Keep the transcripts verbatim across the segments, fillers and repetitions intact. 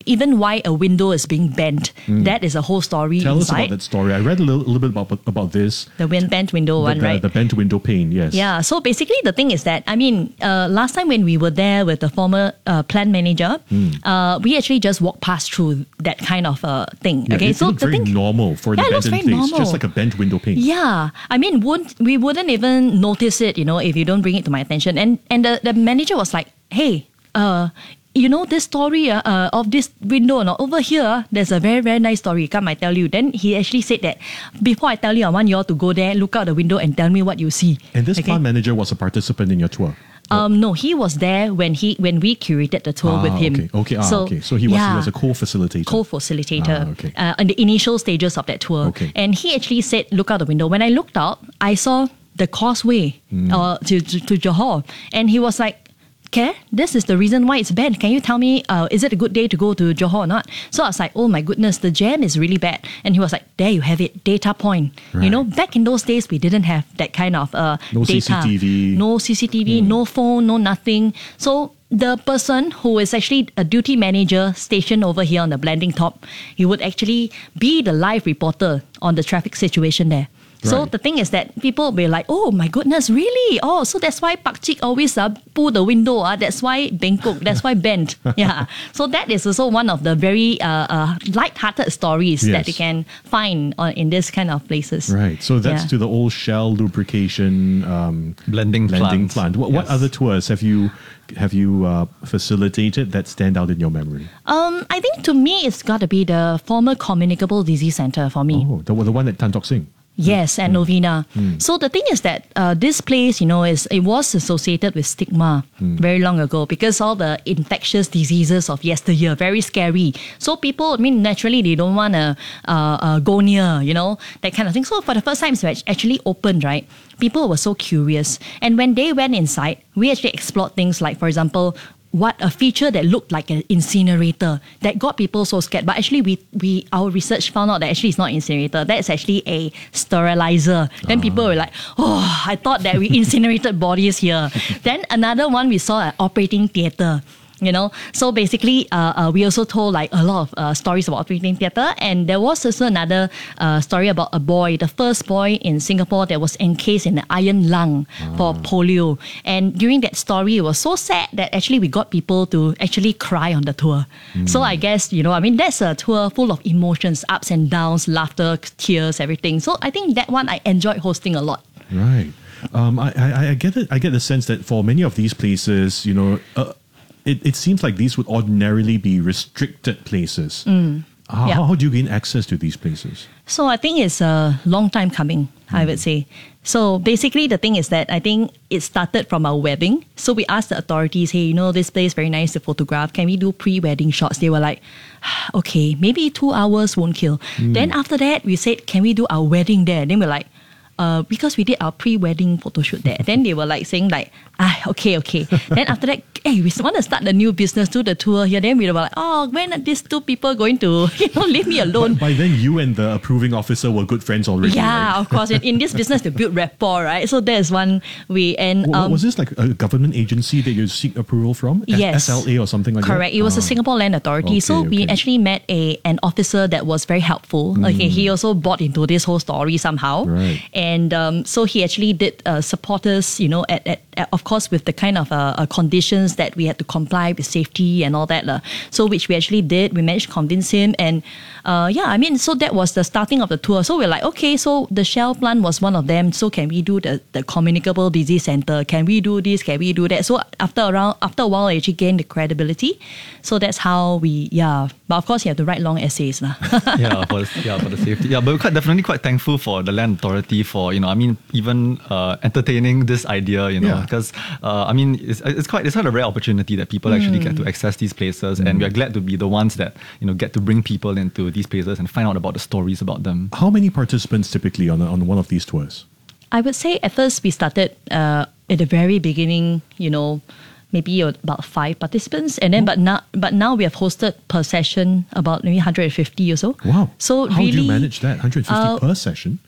even why a window is being bent. Mm. That is a whole story Tell inside. us about that story. I read a little, little bit about about this. The wind bent window the, one, the, right? The bent window pane, yes. Yeah, so basically the thing is that, I mean, uh, last time when we were there with the former uh, plant manager, mm. uh, we actually just walked past through that kind of uh, thing. Yeah, okay, it so looked the very thing, normal for yeah, an it looks abandoned very place, normal. just like a bent window pane. Yeah, I mean, wouldn't, we wouldn't even notice it, you know, if you don't bring it to my attention. And and the, the manager was like, hey, uh, you know this story uh, uh, of this window, no? Over here, there's a very, very nice story. Come, I tell you. Then he actually said that, before I tell you, I want you all to go there, look out the window and tell me what you see. And this okay? plant manager was a participant in your tour? Um, no, he was there when he when we curated the tour ah, with him. Okay, okay, ah, so, okay. So he was, yeah, he was a co-facilitator. Co-facilitator Ah, okay. uh, in the initial stages of that tour. Okay. And he actually said, look out the window. When I looked out, I saw the causeway mm. uh, to, to, to Johor. And he was like, okay, this is the reason why it's bad. Can you tell me, uh, is it a good day to go to Johor or not? So I was like, oh my goodness, the jam is really bad. And he was like, there you have it, data point. Right. You know, back in those days, we didn't have that kind of uh, no data. C C T V. No C C T V, mm. no phone, no nothing. So the person who is actually a duty manager stationed over here on the blending top, he would actually be the live reporter on the traffic situation there. So Right. the thing is that people will be like, oh my goodness, really? Oh, so that's why Pak Chik always uh, pull the window. Uh, that's why bengkok, that's why bent. Yeah. So that is also one of the very uh, uh, light-hearted stories Yes. that you can find on, in this kind of places. Right. So that's Yeah. to the old Shell lubrication um, blending, blending plant. plant. What, what Yes. other tours have you have you uh, facilitated that stand out in your memory? Um, I think to me, it's got to be the former Communicable Disease Centre for me. Oh, the, the one at Tan Tock Seng. Yes, and Novena. Mm. So the thing is that uh, this place, you know, is it was associated with stigma Mm. very long ago because all the infectious diseases of yesteryear, very scary. So people, I mean, naturally they don't want to uh, uh, go near, you know, that kind of thing. So for the first time it's actually opened, right? People were so curious. And when they went inside, we actually explored things like, for example, what a feature that looked like an incinerator that got people so scared. But actually, we we our research found out that actually it's not incinerator. That's actually a sterilizer. Then people were like, oh, I thought that we incinerated bodies here. Then another one, we saw an operating theatre. You know, so basically, uh, uh, we also told like a lot of uh, stories about operating theatre, and there was also another uh, story about a boy, the first boy in Singapore that was encased in the iron lung for polio. And during that story, it was so sad that actually we got people to actually cry on the tour. Mm. So I guess, you know, I mean, that's a tour full of emotions, ups and downs, laughter, tears, everything. So I think that one I enjoyed hosting a lot. Right. Um, I, I, I get it. I get the sense that for many of these places, you know, uh, It, it seems like these would ordinarily be restricted places. Mm. How, Yeah. how do you gain access to these places? So I think it's a long time coming, I would say. So basically the thing is that I think it started from our wedding. So we asked the authorities, hey, you know, this place very nice to photograph. Can we do pre-wedding shots? They were like, okay, maybe two hours won't kill. Mm. Then after that, we said, can we do our wedding there? Then we're like, Uh, because we did our pre-wedding photo shoot there. Then they were like saying like, ah, okay, okay. Then after that, hey, we want to start the new business, do the tour here. Then we were like, oh, when are these two people going to, you know, leave me alone? But by then, you and the approving officer were good friends already. Yeah, right? of course. In, in this business, to build rapport, right? So there's one we and W- um, was this like a government agency that you seek approval from? S- Yes. S L A or something like correct. that? It was Ah. a Singapore Land Authority. so Okay, we okay. actually met a an officer that was very helpful. Okay, he also bought into this whole story somehow. Right. And um, so he actually did uh, support us, you know, at, at, at of course with the kind of uh, uh, conditions that we had to comply with safety and all that. Uh. So which we actually did. We managed to convince him. And uh, yeah, I mean, so that was the starting of the tour. So we're like, okay, so the Shell plant was one of them. So can we do the, the Communicable Disease Centre? Can we do this? Can we do that? So after around after a while, I actually gained the credibility. So that's how we, yeah. But of course, you have to write long essays. Lah. yeah, for the, yeah, for the safety. Yeah, but we're quite definitely quite thankful for the Land Authority for, you know, I mean, even uh, entertaining this idea, you know, Yeah. because uh, I mean, it's, it's quite it's quite a rare opportunity that people actually get to access these places, and we are glad to be the ones that, you know, get to bring people into these places and find out about the stories about them. How many participants typically on, a, on one of these tours? I would say at first we started uh, at the very beginning, you know, maybe about five participants, and then but now but now we have hosted per session about maybe one hundred fifty or so. Wow. So How really, do you manage that? one hundred fifty uh, per session?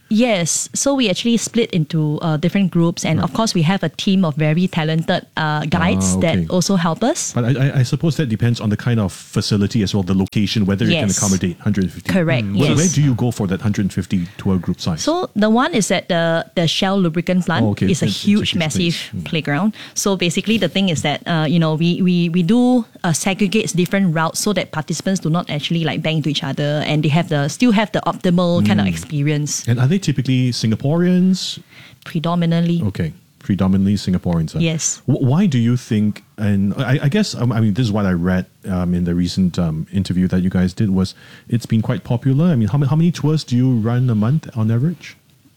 Yes, so we actually split into uh, different groups, and of course we have a team of very talented uh, guides Ah, okay. that also help us. But I, I- I suppose that depends on the kind of facility as well, the location, whether it can Yes. accommodate one hundred fifty. Correct, So yes. where do you go for that one hundred fifty tour group size? So the one is at the the Shell lubricant plant. Oh, okay. It's a It's- it's a huge, huge massive place. Mm. playground. So basically, the thing is that uh, you know we we we do uh, segregate different routes so that participants do not actually like bang into each other, and they have the still have the optimal kind of Mm. experience. And are they typically Singaporeans? Predominantly, Okay, predominantly Singaporeans. huh? Yes. Wh- Why do you think? And I, I guess um, I mean this is what I read um, in the recent um, interview that you guys did was it's been quite popular. I mean, how, ma- how many tours do you run a month on average?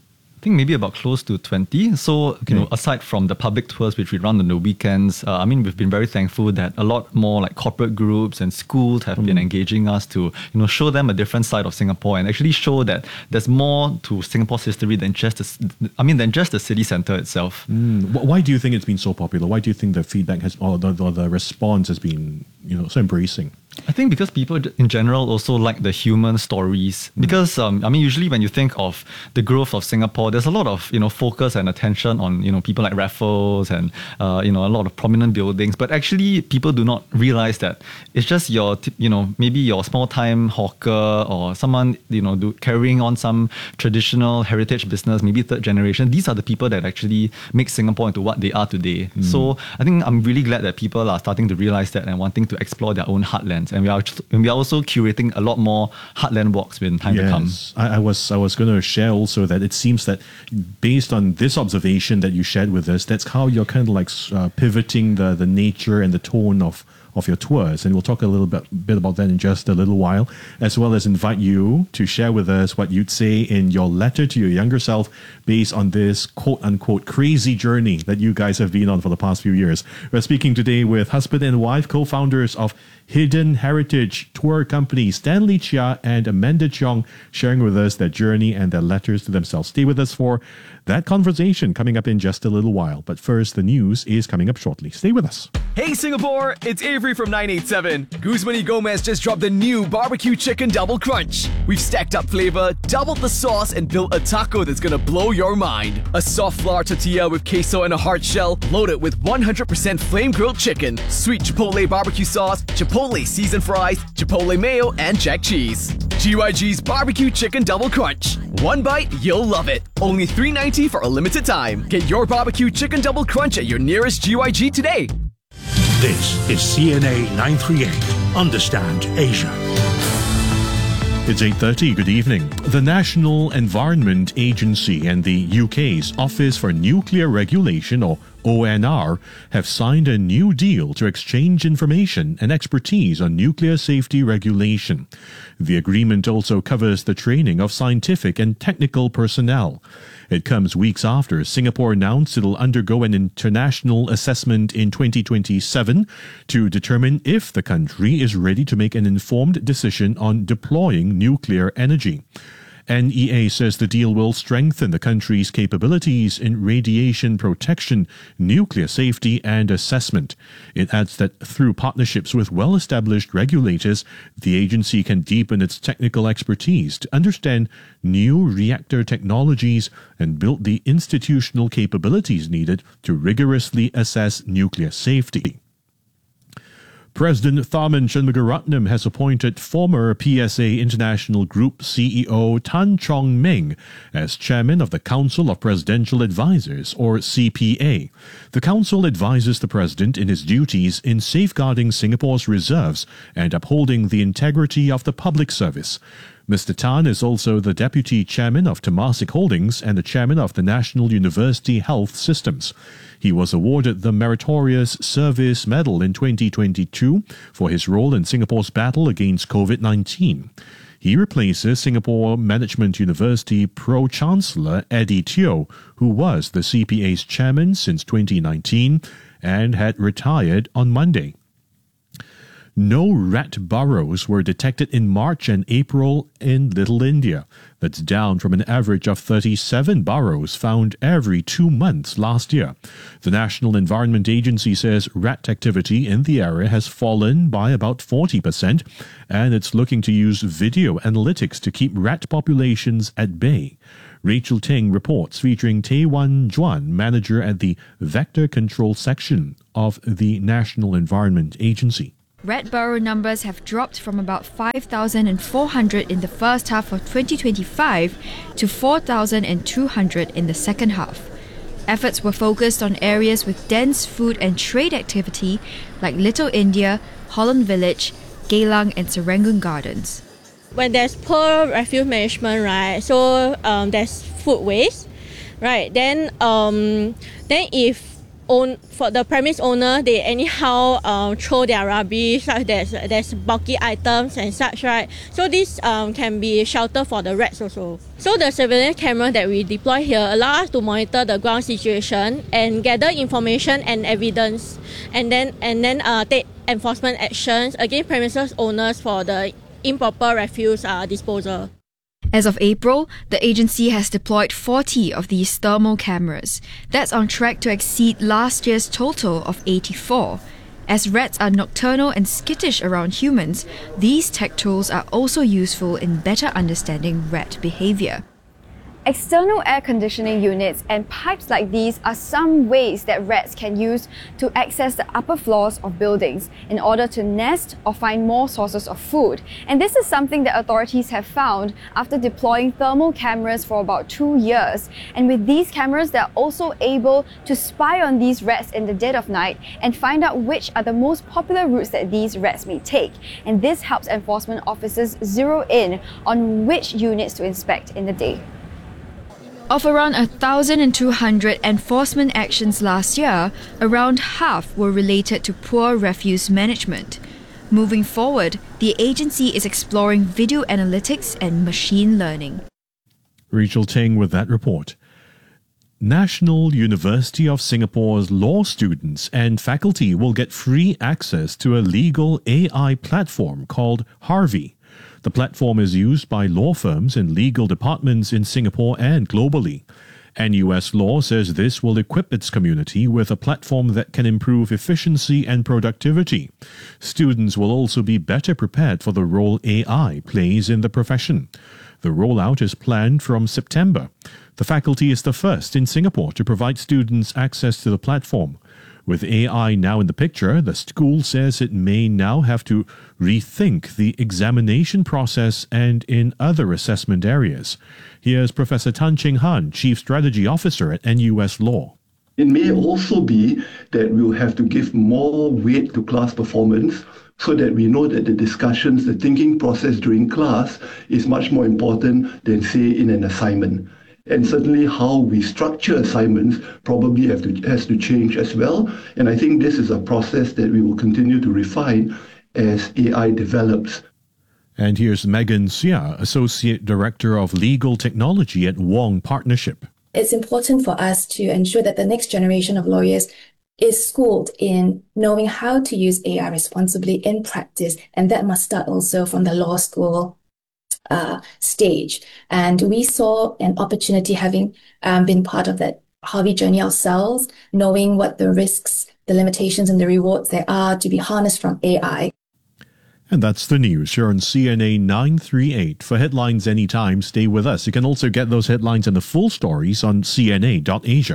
I think maybe about close to twenty. So, you know, Okay. aside from the public tours which we run on the weekends, uh, I mean, we've been very thankful that a lot more like corporate groups and schools have been engaging us to, you know, show them a different side of Singapore and actually show that there's more to Singapore's history than just the, c- I mean, than just the city centre itself. Mm, wh- Why do you think it's been so popular? Why do you think the feedback has or the, or the response has been you know so embracing? I think because people d- in general also like the human stories. Because um, I mean, usually when you think of the growth of Singapore, there's a lot of you know focus and attention on you know people like Raffles and uh, you know a lot of prominent buildings. But actually, people do not realize that it's just your t- you know maybe your small time hawker or someone you know do, carrying on some traditional heritage business, maybe third generation. These are the people that actually make Singapore into what they are today. So I think I'm really glad that people are starting to realize that and wanting to explore their own heartlands. And we are and we are also curating a lot more heartland walks when time to come. Yes, I, I was I was going to share also that it seems that based on this observation that you shared with us, that's how you're kind of like uh, pivoting the the nature and the tone of of your tours, and we'll talk a little bit, bit about that in just a little while, as well as invite you to share with us what you'd say in your letter to your younger self based on this quote-unquote crazy journey that you guys have been on for the past few years. We're speaking today with husband and wife, co-founders of Hidden Heritage Tour Company, Stanley Chia and Amanda Cheong, sharing with us their journey and their letters to themselves. Stay with us for that conversation coming up in just a little while. But first, the news is coming up shortly. Stay with us. Hey Singapore, it's Avery from nine eight seven. Guzman y Gomez just dropped the new barbecue chicken double crunch. We've stacked up flavor, doubled the sauce, and built a taco that's gonna blow your mind. A soft flour tortilla with queso and a hard shell, loaded with one hundred percent flame grilled chicken, sweet chipotle barbecue sauce, chipotle seasoned fries, chipotle mayo, and jack cheese. G Y G's barbecue chicken double crunch. One bite, you'll love it. Only three ninety for a limited time. Get your barbecue chicken double crunch at your nearest G Y G today. This is C N A nine thirty-eight. Understand Asia. It's eight thirty. Good evening. The National Environment Agency and the U K's Office for Nuclear Regulation, or O N R, have signed a new deal to exchange information and expertise on nuclear safety regulation. The agreement also covers the training of scientific and technical personnel. It comes weeks after Singapore announced it'll undergo an international assessment in twenty twenty-seven to determine if the country is ready to make an informed decision on deploying nuclear energy. N E A says the deal will strengthen the country's capabilities in radiation protection, nuclear safety, and assessment. It adds that through partnerships with well-established regulators, the agency can deepen its technical expertise to understand new reactor technologies and build the institutional capabilities needed to rigorously assess nuclear safety. President Tharman Shanmugaratnam has appointed former P S A International Group C E O Tan Chong Meng as chairman of the Council of Presidential Advisors, or C P A. The council advises the president in his duties in safeguarding Singapore's reserves and upholding the integrity of the public service. Mister Tan is also the deputy chairman of Temasek Holdings and the chairman of the National University Health Systems. He was awarded the Meritorious Service Medal in twenty twenty-two for his role in Singapore's battle against COVID nineteen. He replaces Singapore Management University Pro-Chancellor Eddie Teo, who was the C P A's chairman since twenty nineteen and had retired on Monday. No rat burrows were detected in March and April in Little India. That's down from an average of thirty-seven burrows found every two months last year. The National Environment Agency says rat activity in the area has fallen by about forty percent, and it's looking to use video analytics to keep rat populations at bay. Rachel Ting reports, featuring Tae Wan Juan, manager at the Vector Control Section of the National Environment Agency. Rat burrow numbers have dropped from about five thousand four hundred in the first half of twenty twenty-five to four thousand two hundred in the second half. Efforts were focused on areas with dense food and trade activity like Little India, Holland Village, Geylang and Serangoon Gardens. When there's poor refuse management, right, so um, there's food waste, right, then um, then if own for the premise owner, they anyhow um, throw their rubbish, like there's there's bulky items and such, right? So this um, can be shelter for the rats also. So the surveillance camera that we deploy here allow us to monitor the ground situation and gather information and evidence, and then and then uh, take enforcement actions against premises owners for the improper refuse uh, disposal. As of April, the agency has deployed forty of these thermal cameras. That's on track to exceed last year's total of eighty-four. As rats are nocturnal and skittish around humans, these tech tools are also useful in better understanding rat behavior. External air conditioning units and pipes like these are some ways that rats can use to access the upper floors of buildings in order to nest or find more sources of food. And this is something that authorities have found after deploying thermal cameras for about two years. And with these cameras, they're also able to spy on these rats in the dead of night and find out which are the most popular routes that these rats may take. And this helps enforcement officers zero in on which units to inspect in the day. Of around one thousand two hundred enforcement actions last year, around half were related to poor refuse management. Moving forward, the agency is exploring video analytics and machine learning. Rachel Ting with that report. National University of Singapore's law students and faculty will get free access to a legal A I platform called Harvey. The platform is used by law firms and legal departments in Singapore and globally. N U S Law says this will equip its community with a platform that can improve efficiency and productivity. Students will also be better prepared for the role A I plays in the profession. The rollout is planned from September. The faculty is the first in Singapore to provide students access to the platform. With A I now in the picture, the school says it may now have to rethink the examination process and in other assessment areas. Here's Professor Tan Cheng Han, Chief Strategy Officer at N U S Law. It may also be that we'll have to give more weight to class performance so that we know that the discussions, the thinking process during class is much more important than, say, in an assignment. And certainly how we structure assignments probably have to, has to change as well. And I think this is a process that we will continue to refine as A I develops. And here's Megan Sia, Associate Director of Legal Technology at Wong Partnership. It's important for us to ensure that the next generation of lawyers is schooled in knowing how to use A I responsibly in practice, and that must start also from the law school Uh, stage. And we saw an opportunity, having um, been part of that Harvey journey ourselves, knowing what the risks, the limitations and the rewards there are to be harnessed from A I. And that's the news here on C N A nine thirty-eight. For headlines anytime, stay with us. You can also get those headlines and the full stories on C N A dot asia.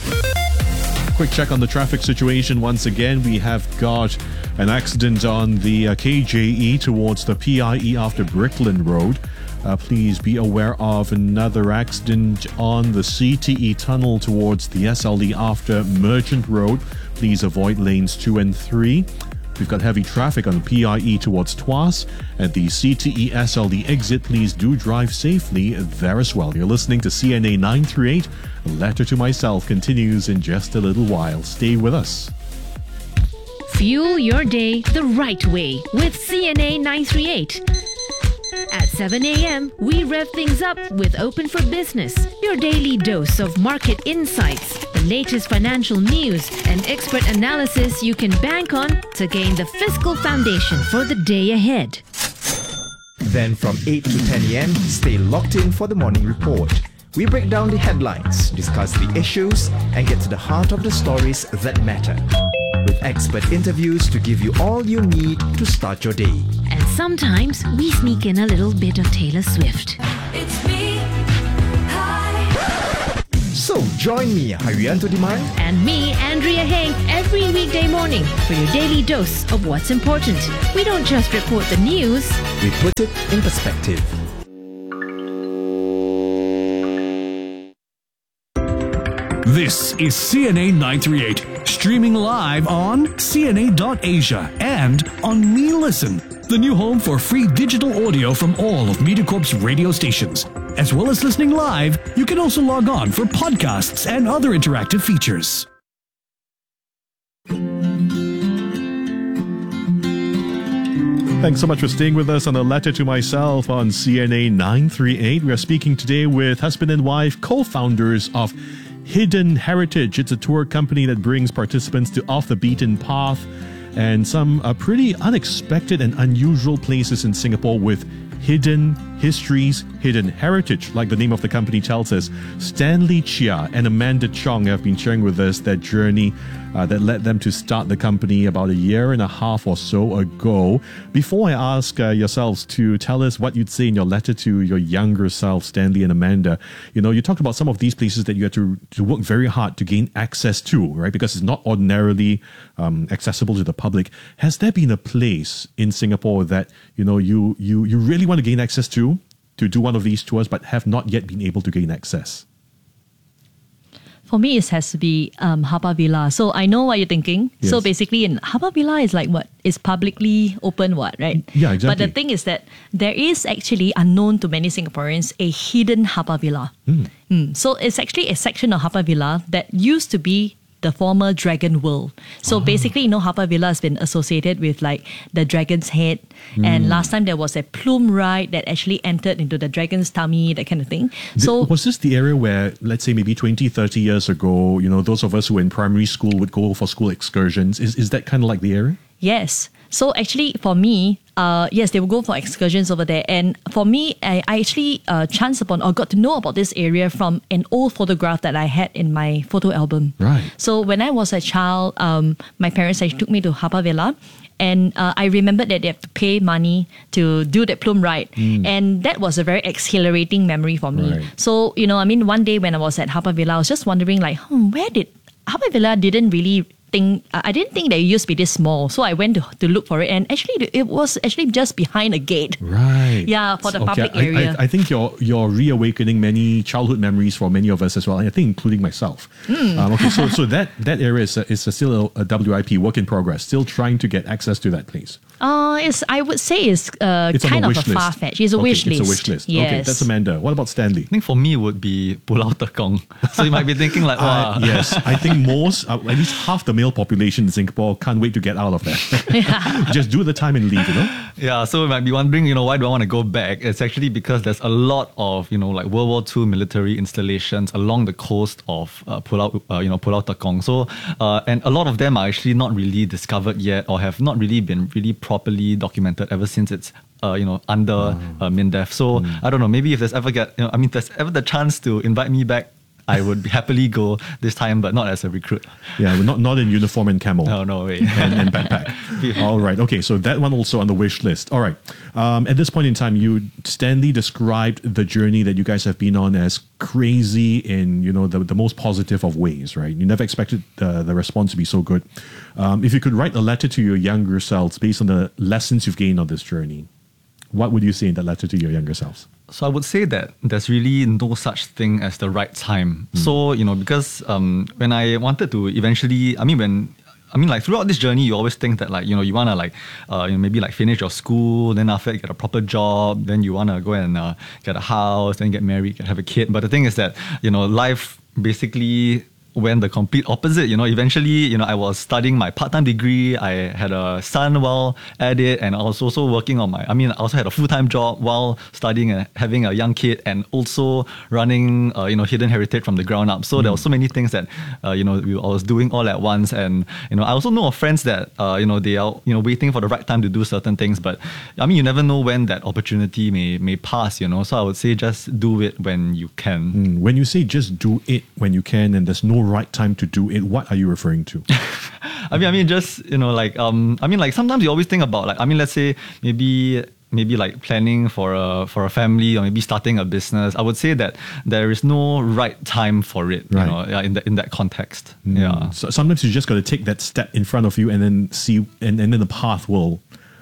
Quick check on the traffic situation. Once again, we have got an accident on the uh, K J E towards the P I E after Brickland Road. Uh, please be aware of another accident on the C T E tunnel towards the S L E after Merchant Road. Please avoid lanes two and three. We've got heavy traffic on the P I E towards Tuas. At the C T E S L E exit, please do drive safely there as well. You're listening to C N A nine thirty-eight. A Letter to Myself continues in just a little while. Stay with us. Fuel your day the right way with C N A nine thirty-eight. At seven a.m., we rev things up with Open for Business, your daily dose of market insights, the latest financial news and expert analysis you can bank on to gain the fiscal foundation for the day ahead. Then from eight to ten a.m, stay locked in for the morning report. We break down the headlines, discuss the issues, and get to the heart of the stories that matter. With expert interviews to give you all you need to start your day. And sometimes we sneak in a little bit of Taylor Swift. It's me. Hi. So join me, Harianto Dimar, and me, Andrea Heng, every weekday morning for your daily dose of what's important. We don't just report the news, we put it in perspective. This is C N A nine three eight, streaming live on C N A dot Asia and on Me Listen, the new home for free digital audio from all of MediaCorp's radio stations. As well as listening live, you can also log on for podcasts and other interactive features. Thanks so much for staying with us on A Letter to Myself on C N A nine three eight. We are speaking today with husband and wife, co-founders of Hidden Heritage. It's a tour company that brings participants to off the beaten path and some uh, pretty unexpected and unusual places in Singapore with hidden histories, hidden heritage, like the name of the company tells us. Stanley Chia and Amanda Chong have been sharing with us their journey uh, that led them to start the company about a year and a half or so ago. Before I ask uh, yourselves to tell us what you'd say in your letter to your younger self, Stanley and Amanda, you know, you talked about some of these places that you had to, to work very hard to gain access to, right? Because it's not ordinarily um, accessible to the public. Has there been a place in Singapore that, you know, you you you really want to gain access to, to do one of these tours, but have not yet been able to gain access? For me, it has to be um, Haw Villa. So I know what you're thinking. Yes. So basically, in Haw Villa is like what? It's publicly open, what, right? Yeah, exactly. But the thing is that there is actually, unknown to many Singaporeans, a hidden Haw Villa. Mm. Mm. So it's actually a section of Haw Villa that used to be the former Dragon World. So basically, you know, Haw Villa has been associated with like the dragon's head. Mm. And last time there was a plume ride that actually entered into the dragon's tummy, that kind of thing. So Th- was this the area where, let's say maybe twenty, thirty years ago, you know, those of us who were in primary school would go for school excursions? Is, is that kind of like the area? yes. So actually, for me, uh, yes, they will go for excursions over there. And for me, I, I actually uh, chanced upon or got to know about this area from an old photograph that I had in my photo album. Right. So when I was a child, um, my parents actually took me to Haw Villa. And uh, I remembered that they have to pay money to do that plume ride. Mm. And that was a very exhilarating memory for me. Right. So, you know, I mean, one day when I was at Haw Villa, I was just wondering like, hmm, where did Haw Villa didn't really think, I didn't think that it used to be this small. So I went to, to look for it. And actually, it was actually just behind a gate. Right. Yeah, for the Okay, public I, area. I, I think you're, you're reawakening many childhood memories for many of us as well. I think including myself. Mm. Um, okay, so so that, that area is, a, is a still a, a W I P, work in progress, still trying to get access to that place. Uh, it's, I would say it's, uh, It's on kind the of a wish list. far-fetched. It's a Okay, wish it's list. a wish list. Yes. Okay, that's Amanda. What about Stanley? I think for me would be Pulau Tekong. So you might be thinking like, wow. Uh, yes, I think most, uh, at least half the male population in Singapore can't wait to get out of that. Just do the time and leave, you know? Yeah, so you might be wondering, you know, why do I want to go back? It's actually because there's a lot of, you know, like World War Two military installations along the coast of uh, Pulau, uh, you know, Pulau Tekong. So, uh, and a lot of them are actually not really discovered yet or have not really been really properly documented ever since it's Uh, you know, under uh, MINDEF. So mm. I don't know, maybe if there's ever get, you know, I mean, if there's ever the chance to invite me back, I would happily go this time, but not as a recruit. Yeah, not not in uniform and camel. No, no way. and, and backpack. All right. Okay, so that one also on the wish list. All right. Um, at this point in time, you, Stanley, described the journey that you guys have been on as crazy in, you know, the, the most positive of ways, right? You never expected the, the response to be so good. Um, if you could write a letter to your younger selves based on the lessons you've gained on this journey, what would you say in that letter to your younger selves? So I would say that there's really no such thing as the right time. Mm. So, you know, because um, when I wanted to eventually, I mean, when, I mean, like throughout this journey, you always think that like, you know, you want to like, uh, you know, maybe like finish your school, then after that get a proper job, then you want to go and uh, get a house, then get married, have a kid. But the thing is that, you know, life basically went the complete opposite. You know, eventually, you know, I was studying my part-time degree. I had a son while at it, and I was also working on my, I mean, I also had a full-time job while studying and having a young kid, and also running, uh, you know, Hidden Heritage from the ground up. So mm. there were so many things that, uh, you know, I was doing all at once. And, you know, I also know of friends that, uh, you know, they are, you know, waiting for the right time to do certain things. But, I mean, you never know when that opportunity may, may pass, you know. So I would say just do it when you can. Mm. When you say just do it when you can and there's no right time to do it, what are you referring to? I mean, I mean, just, you know, like, um, I mean, like, sometimes you always think about, like, I mean, let's say maybe, maybe like planning for a, for a family, or maybe starting a business. I would say that there is no right time for it, right. you know, yeah, in, the, in that context. Mm. Yeah. So sometimes you just got to take that step in front of you and then see, and, and then the path will,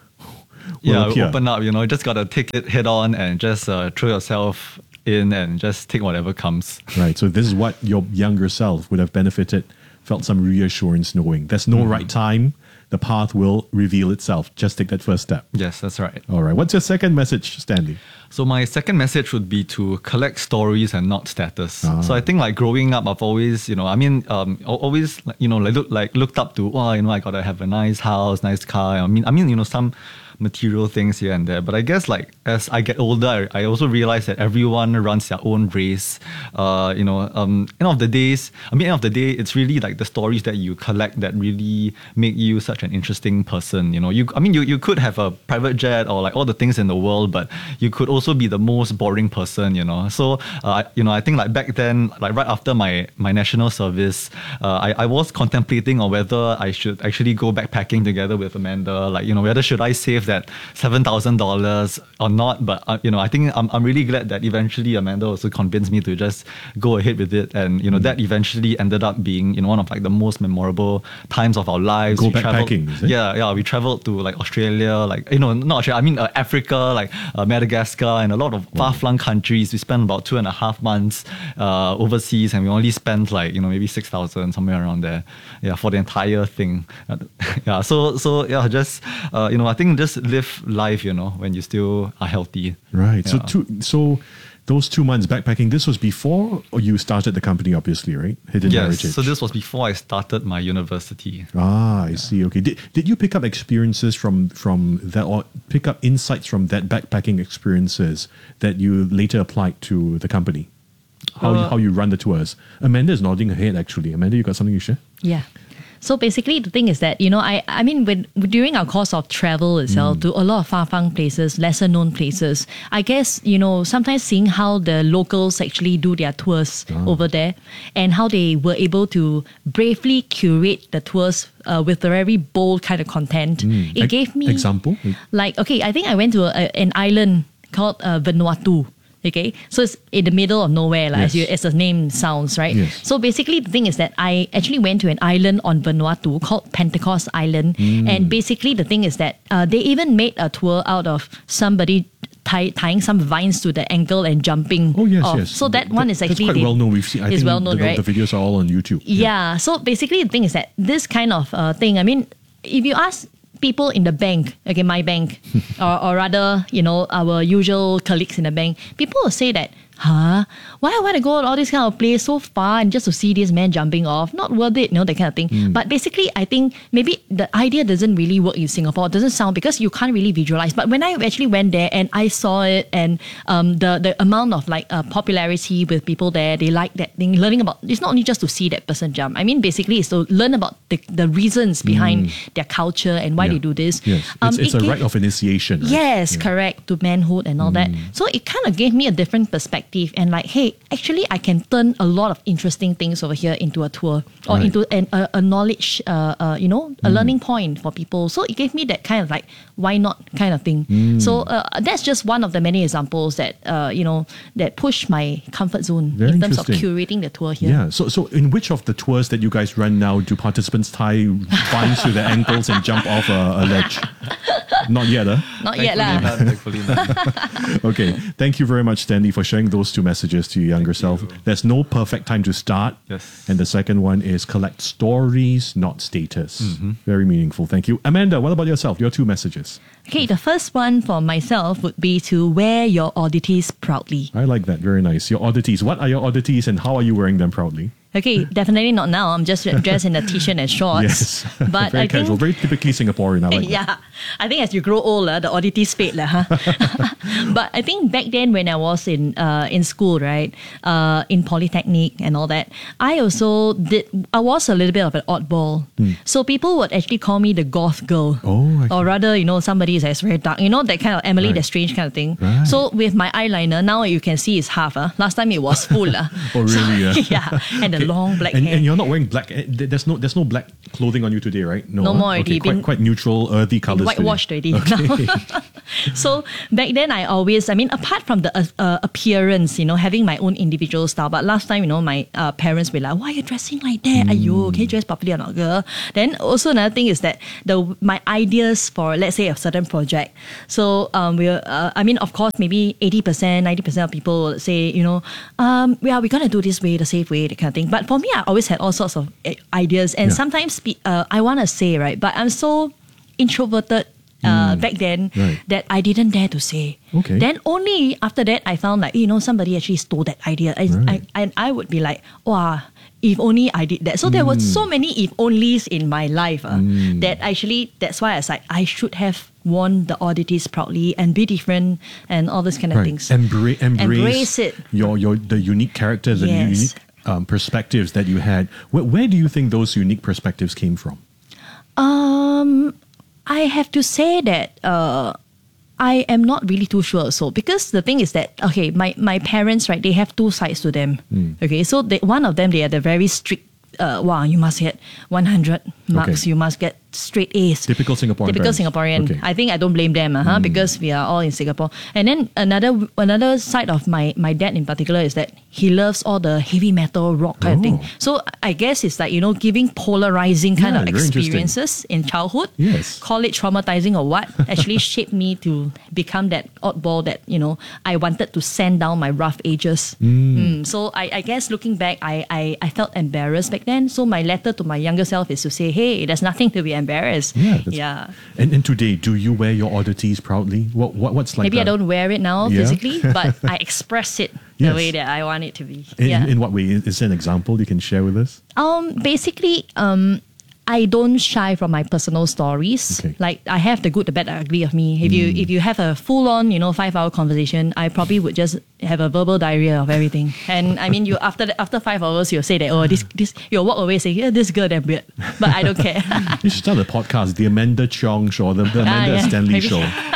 will yeah, appear. open up, you know, you just got to take it head on and just uh, throw yourself in and just take whatever comes. Right. So this is what your younger self would have benefited, felt some reassurance knowing there's no mm. right time. The path will reveal itself. Just take that first step. Yes, that's right. All right. What's your second message, Stanley? So my second message would be to collect stories and not status. Ah. So I think like growing up, I've always, you know, I mean, um, always, you know, like, look, like looked up to, oh, you know, I gotta have a nice house, nice car. I mean, I mean, you know, some material things here and there. But I guess like as I get older, I also realize that everyone runs their own race. Uh, you know, um, end of the days, I mean, end of the day, it's really like the stories that you collect that really make you such an interesting person. You know, you, I mean, you, you could have a private jet or like all the things in the world, but you could also be the most boring person, you know. So, uh, you know, I think like back then, like right after my, my national service, uh, I, I was contemplating on whether I should actually go backpacking together with Amanda. Like, you know, whether should I save that seven thousand dollars or not. But, uh, you know, I think I'm, I'm really glad that eventually Amanda also convinced me to just go ahead with it. And, you know, mm. that eventually ended up being, you know, one of like the most memorable times of our lives. Go we backpacking, is it? Yeah, yeah. We traveled to like Australia, like, you know, not Australia, I mean uh, Africa, like uh, Madagascar, and a lot of far-flung countries. We spent about two and a half months uh, overseas, and we only spent like, you know, maybe six thousand, somewhere around there. Yeah, for the entire thing. yeah, so, so yeah, just, uh, you know, I think just live life, you know, when you still are healthy. Right. Yeah. So, two, so those two months backpacking, this was before or you started the company, obviously, right? Hidden yes, Heritage. So this was before I started my university. Ah, I see. Okay. Did, did you pick up experiences from, from that, or pick up insights from that backpacking experiences that you later applied to the company? How, uh, how you run the tours? Amanda is nodding her head, actually. Amanda, you got something to share? Yeah. So basically, the thing is that, you know, I I mean, when during our course of travel itself mm. to a lot of far-flung places, lesser-known places, I guess, you know, sometimes seeing how the locals actually do their tours oh. over there and how they were able to bravely curate the tours uh, with a very bold kind of content. Mm. It e- gave me... Example? Like, okay, I think I went to a, an island called uh, Vanuatu. Okay, so it's in the middle of nowhere, like, yes. as, you, as the name sounds, right? Yes. So basically, the thing is that I actually went to an island on Vanuatu called Pentecost Island, mm. and basically the thing is that uh, they even made a tour out of somebody tie, tying some vines to the ankle and jumping. Oh yes, off. yes. So that, that one is actually that's quite well known. We've seen. I is think well known, the, right? The videos are all on YouTube. Yeah. yeah. So basically, the thing is that this kind of uh, thing. I mean, if you ask people in the bank, okay, my bank, or, or rather, you know, our usual colleagues in the bank, people will say that, huh? Why I want to go to all this kind of place so far and just to see this man jumping off? Not worth it, you know, that kind of thing. Mm. But basically, I think maybe the idea doesn't really work in Singapore. It doesn't sound, because you can't really visualize. But when I actually went there and I saw it, and um, the, the amount of like uh, popularity with people there, they like that thing, learning about, it's not only just to see that person jump. I mean, basically, it's to learn about the, the reasons behind mm. their culture and why yeah. they do this. Yes. Um, it's it's it a gave, rite of initiation. Right? Yes, yeah. correct, to manhood and all mm. that. So it kind of gave me a different perspective. And like, hey, actually, I can turn a lot of interesting things over here into a tour or right. into an, a, a knowledge, uh, uh, you know, a mm. learning point for people. So it gave me that kind of like, why not kind of thing. Mm. So uh, that's just one of the many examples that, uh, you know, that push my comfort zone Very in terms of curating the tour here. Yeah. So, so in which of the tours that you guys run now do participants tie vines to their ankles and jump off a, a ledge? Not yet, huh? Not yet, lah. Okay. Thank you very much, Stanley, for sharing those two messages to your younger Thank self. you. There's no perfect time to start. Yes. And the second one is collect stories, not status. Mm-hmm. Very meaningful. Thank you. Amanda, what about yourself? Your two messages. Okay, the first one for myself would be to wear your oddities proudly. I like that. Very nice. Your oddities. What are your oddities and how are you wearing them proudly? Okay, definitely not now. I'm just dressed in a t-shirt and shorts. Yes. But very I casual, think, very typically Singaporean. I like that. yeah, I think as you grow older, the oddities fade, lah. Huh? But I think back then when I was in uh, in school, right, uh, in polytechnic and all that, I also did. I was a little bit of an oddball. Hmm. So people would actually call me the goth girl, Oh, I or rather, you know, somebody that's very dark. You know, that kind of Emily, Right. the Strange kind of thing. Right. So with my eyeliner, now you can see it's half. Uh. Last time it was full. Uh. Oh, really? Yeah. yeah, and the long black And, hair. and you're not wearing black. eh, There's no there's no black clothing on you today, right? No huh? more Okay, already, quite, been- quite neutral, earthy colors. today. Whitewashed already. Okay. So back then, I always, I mean, apart from the uh, uh, appearance, you know, having my own individual style. But last time, you know, my uh, parents were like, "Why are you dressing like that? Mm. Ayo, can you dress properly or not, girl?" Then also another thing is that the my ideas for, let's say, a certain project. So um, we, uh, I mean, of course, maybe eighty percent, ninety percent of people will say, you know, um, yeah, we're gonna do this way, the safe way, that kind of thing. But for me, I always had all sorts of uh, ideas, and Yeah. sometimes pe- uh, I want to say, right, but I'm so introverted uh, Mm. back then Right. that I didn't dare to say. Okay. Then only after that I found like, you know, somebody actually stole that idea. I, Right. I, and I would be like, wow, if only I did that. So there were so many if onlys in my life uh, Mm. that actually, that's why I was like, I should have worn the oddities proudly and be different and all these kind of Right. things. Embra- embrace, Embrace it. Your your the unique characters and Yes. unique um, perspectives that you had. Where, where do you think those unique perspectives came from? Um, I have to say that uh, I am not really too sure. So because the thing is that okay, my my parents, right, they have two sides to them. Mm. Okay, so they, one of them, they are the very strict. Uh, wow, you must get one hundred marks. Okay. You must get straight A's. Typical Singaporean Typical parents. Singaporean. Okay. I think I don't blame them, uh-huh, because we are all in Singapore. And then another another side of my my dad in particular is that he loves all the heavy metal rock kind of thing. Oh. So I guess it's like, you know, giving polarizing kind Yeah, of very interesting. experiences in childhood. Yes. Call it traumatizing or what, actually shaped me to become that oddball that, you know, I wanted to sand down my rough edges. Mm, so I, I guess looking back, I, I, I felt embarrassed back then. So my letter to my younger self is to say, hey, there's nothing to be embarrassed. Yeah. That's, Yeah. And, and today, do you wear your oddities proudly? What, what what's like? Maybe I the- don't wear it now Yeah. physically, but I express it the Yes. way that I want it to be. In, yeah. in what way? Is is there an example you can share with us? Um, basically, um, I don't shy from my personal stories. Okay. Like I have the good, the bad, the ugly of me. If you if you have a full on, you know, five hour conversation, I probably would just have a verbal diarrhea of everything. And I mean, you after the, after five hours, you'll say that oh this this you'll walk away saying yeah this girl damn weird, but I don't care. You should start a podcast, the Amanda Chong Show, the, the Amanda Ah, yeah, Stanley maybe. Show.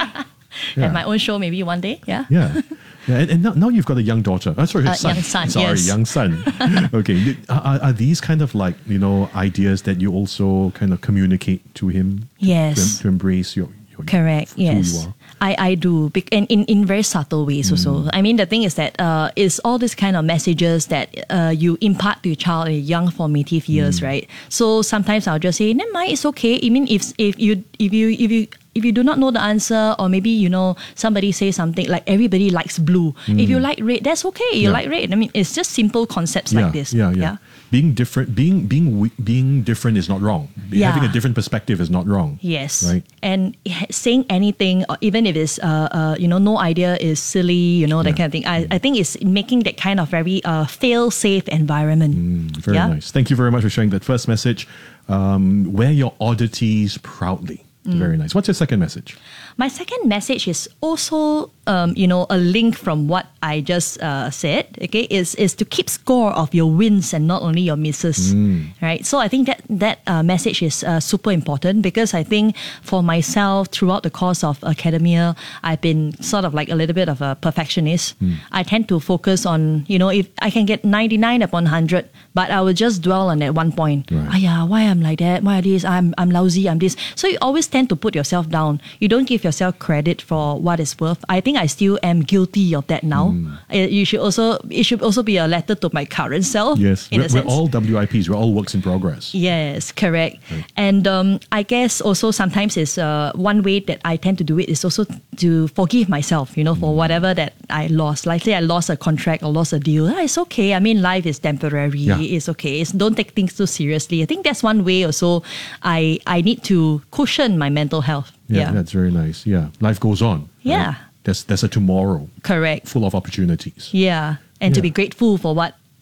Yeah. Have my own show maybe one day. Yeah. Yeah. Yeah, and, and now, now you've got a young daughter. Oh, sorry, a Uh, son. young son, Sorry, yes. young son. Okay. Are, are these kind of like, you know, ideas that you also kind of communicate to him? Yes. To, to embrace your, your Correct. who you Yes, are? I, I do, Bec- and in, in very subtle ways also. I mean, the thing is that uh, it's all these kind of messages that uh, you impart to your child in young formative years, right? So sometimes I'll just say, "Never mind, it's okay." I mean, if if you if you if you if you do not know the answer, or maybe you know somebody say something like everybody likes blue. If you like red, that's okay. You Yeah. like red. I mean, it's just simple concepts yeah, like this. Yeah, yeah. Being different, being being we- being different is not wrong. Yeah. Having a different perspective is not wrong. Yes. Right. And h- saying anything, or even if it's, uh, uh, you know, no idea is silly, you know, that Yeah. kind of thing. I, I think it's making that kind of very uh, fail-safe environment. Very Yeah. nice. Thank you very much for sharing that first message. Um, wear your oddities proudly. Mm. Very nice. What's your second message? My second message is also, um, you know, a link from what I just uh, said. Okay, is is to keep score of your wins and not only your misses. Right. So I think that that uh, message is uh, super important, because I think for myself throughout the course of academia, I've been sort of like a little bit of a perfectionist. I tend to focus on, you know, if I can get ninety-nine upon one hundred, but I will just dwell on that one point. Right. Ah, yeah, why I'm like that? Why this? I'm I'm lousy. I'm this. So you always tend to put yourself down. You don't give yourself credit for what it's worth. I think I still am guilty of that now. Uh, You should also it should also be a letter to my current self. Yes, in we're, a we're sense. all W I Ps. We're all works in progress. Yes, correct. And um, I guess also sometimes is uh, one way that I tend to do it is also to forgive myself, you know, for whatever that I lost. Like say I lost a contract or lost a deal. Ah, it's okay. I mean, life is temporary. Yeah. It's okay. It's, don't take things too seriously. I think that's one way also I, I need to cushion my mental health. Yeah, Yeah, that's very nice. Yeah, life goes on. Yeah. right? There's there's a tomorrow correct. full of opportunities. Yeah. And to Yeah. be grateful for what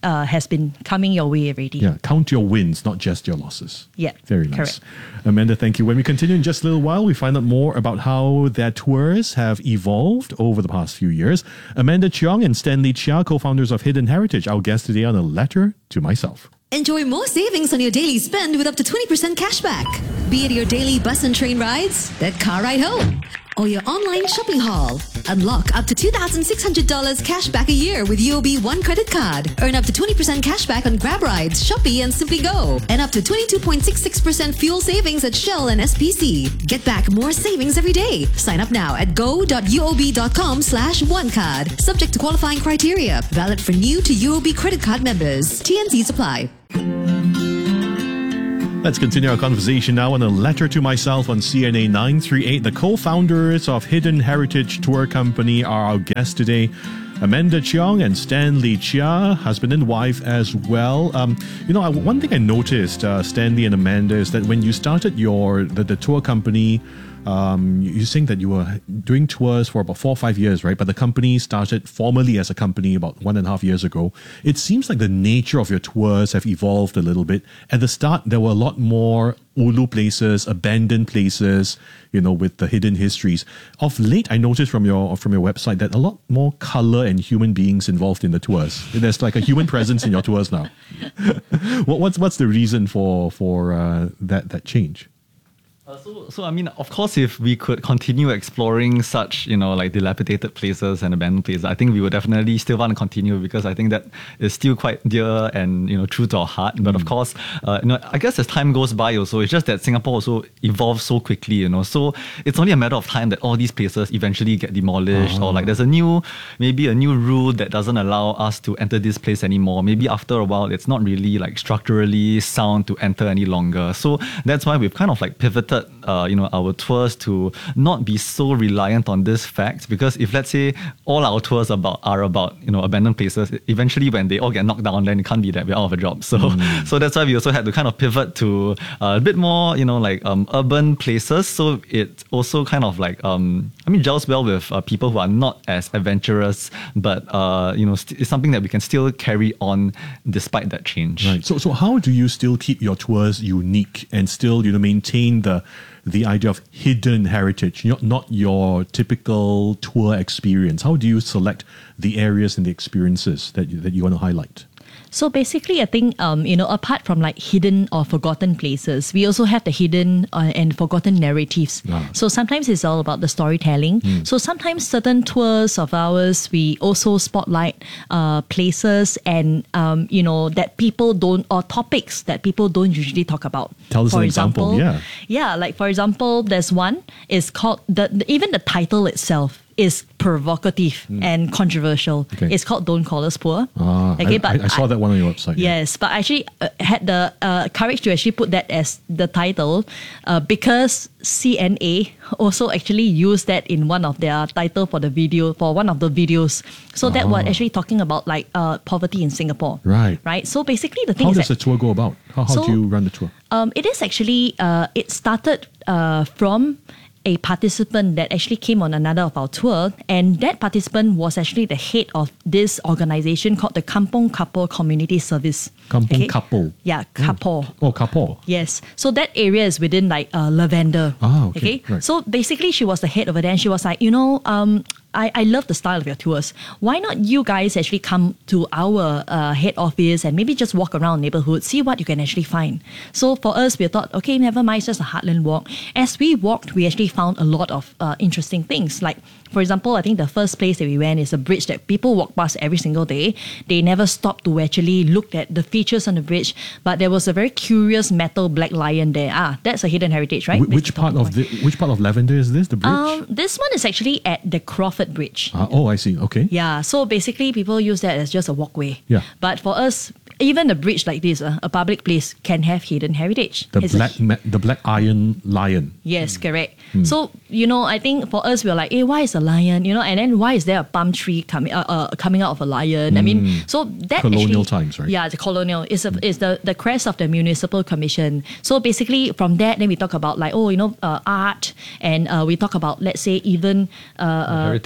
uh, has been coming your way already. Yeah, count your wins, not just your losses. Yeah, very nice. correct. Amanda, thank you. When we continue in just a little while, we find out more about how their tours have evolved over the past few years. Amanda Cheong and Stanley Chia, co-founders of Hidden Heritage, our guests today on A Letter to Myself. Enjoy more savings on your daily spend with up to twenty percent cashback. Be it your daily bus and train rides, that car ride home, or your online shopping haul. Unlock up to two thousand six hundred dollars cash back a year with U O B One credit card. Earn up to twenty percent cash back on Grab rides, Shopee and Simply Go. And up to twenty-two point six six percent fuel savings at Shell and S P C. Get back more savings every day. Sign up now at go.uob.com slash onecard. Subject to qualifying criteria. Valid for new to U O B credit card members. T N Cs apply. Let's continue our conversation now on A Letter to Myself on C N A nine three eight. The co-founders of Hidden Heritage Tour Company are our guests today. Amanda Cheong and Stanley Chia, husband and wife as well. Um, you know, I, one thing I noticed, uh, Stanley and Amanda, is that when you started your the, the tour company, um, you're saying that you were doing tours for about four or five years, right? But the company started formally as a company about one and a half years ago. It seems like the nature of your tours have evolved a little bit. At the start, there were a lot more ulu places, abandoned places, you know, with the hidden histories. Of late, I noticed from your from your website that a lot more color and human beings involved in the tours. There's like a human presence in your tours now. what, what's what's the reason for for uh, that that change? Uh, so, so I mean, of course, if we could continue exploring such, you know, like dilapidated places and abandoned places, I think we would definitely still want to continue, because I think that is still quite dear and, you know, true to our heart. But mm. of course, uh, you know, I guess as time goes by also, it's just that Singapore also evolves so quickly, you know, so it's only a matter of time that all these places eventually get demolished, oh. or like there's a new, maybe a new rule that doesn't allow us to enter this place anymore. Maybe after a while, it's not really like structurally sound to enter any longer. So that's why we've kind of like pivoted Uh, you know, our tours to not be so reliant on this fact, because if let's say all our tours about are about, you know, abandoned places, eventually when they all get knocked down, then it can't be that we're out of a job. So mm. so that's why we also had to kind of pivot to uh, a bit more, you know, like um, urban places. So it also kind of like um, I mean gels well with uh, people who are not as adventurous, but uh, you know, st- it's something that we can still carry on despite that change. Right. So so how do you still keep your tours unique and still, you know, maintain the the idea of hidden heritage, not, not your typical tour experience? How do you select the areas and the experiences that you, that you want to highlight? So basically, I think, um, you know, apart from like hidden or forgotten places, we also have the hidden uh, and forgotten narratives. Ah. So sometimes it's all about the storytelling. Mm. So sometimes certain tours of ours, we also spotlight uh, places and, um, you know, that people don't, or topics that people don't usually talk about. Tell us for an example, example, yeah. Yeah, like for example, there's one, it's called, the, the even the title itself is provocative mm. and controversial. Okay. It's called Don't Call Us Poor. Ah, okay, I, but I, I saw I, that one on your website. Yes, yeah. But I actually uh, had the uh, courage to actually put that as the title uh, because C N A also actually used that in one of their title for the video, for one of the videos. So oh. that was actually talking about like uh, poverty in Singapore. Right. Right. So basically the thing how is does that, the tour go about? How, how so, do you run the tour? Um, it is actually, uh, it started uh, from a participant that actually came on another of our tour, and that participant was actually the head of this organization called the Kampong Kapor Community Service. Kampong okay? Kapor? Yeah, Kapor. Oh, oh Kapor. Yes. So that area is within like uh, Lavender. Ah, okay. okay? Right. So basically she was the head over there, and she was like, you know, um, I, I love the style of your tours. Why not you guys actually come to our uh, head office and maybe just walk around neighborhood, see what you can actually find. So for us, we thought, okay, never mind, it's just a heartland walk. As we walked, we actually found a lot of uh, interesting things. Like, for example, I think the first place that we went is a bridge that people walk past every single day. They never stopped to actually look at the features on the bridge, but there was a very curious metal black lion there. Ah, that's a hidden heritage, right? Wh- which part of the, which part of Lavender is this? The bridge? Um, this one is actually at the Crawford Bridge. Uh, oh, I see. Okay. Yeah. So basically, people use that as just a walkway. Yeah. But for us, even a bridge like this, uh, a public place, can have hidden heritage. The it's black, ma- the black iron lion. Yes, correct. Mm. So you know, I think for us, we're like, hey, why is a lion? You know, and then why is there a palm tree coming uh, uh, coming out of a lion? Mm. I mean, so that colonial actually, times, right? Yeah, the colonial is a, is the the crest of the municipal commission. So basically, from that, then we talk about like, oh, you know, uh, art, and uh, we talk about, let's say, even uh, uh, heritage,